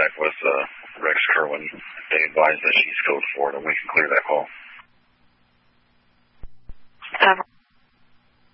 contact with Rex Kerwin. They advise that she's code 4, and we can clear that call.